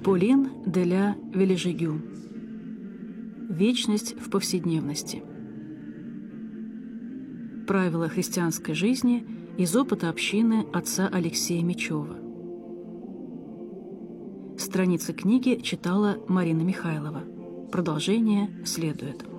Полин де ля Вележегю. Вечность в повседневности. Правила христианской жизни из опыта общины отца Алексея Мечева. Страницы книги читала Марина Михайлова. Продолжение следует.